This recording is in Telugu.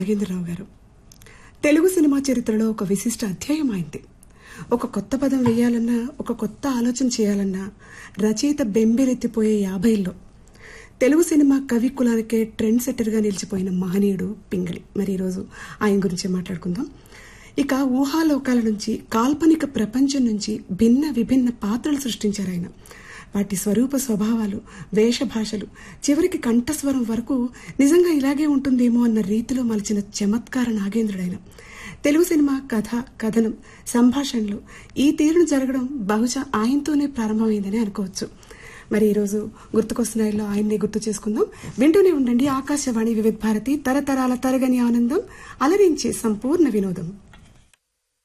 నాగేంద్రరావు గారు తెలుగు సినిమా చరిత్రలో ఒక విశిష్ట అధ్యాయం అయింది. ఒక కొత్త పదం వేయాలన్నా, ఒక కొత్త ఆలోచన చేయాలన్నా రచయిత బెంబేలెత్తిపోయే 50ల్లో తెలుగు సినిమా కవి కులానికే ట్రెండ్ సెట్టర్గా నిలిచిపోయిన మహనీయుడు పింగళి. మరి ఈరోజు ఆయన గురించి మాట్లాడుకుందాం. ఇక ఊహాలోకాల నుంచి, కాల్పనిక ప్రపంచం నుంచి విభిన్న పాత్రలు సృష్టించారు ఆయన. వాటి స్వరూప స్వభావాలు, వేషభాషలు, చివరికి కంఠస్వరం వరకు నిజంగా ఇలాగే ఉంటుందేమో అన్న రీతిలో మలిచిన చమత్కార నాగేంద్రుడైన. తెలుగు సినిమా కథ, కథనం, సంభాషణలు ఈ తీరును జరగడం బహుశా ఆయనతోనే ప్రారంభమైందని అనుకోవచ్చు. మరి ఈరోజు గుర్తుకొస్తున్నాయిలో ఆయన్ని గుర్తు చేసుకుందాం. వింటూనే ఉండండి ఆకాశవాణి వివిధ భారతి, తరతరాల తరగని ఆనందం, అలరించే సంపూర్ణ వినోదం.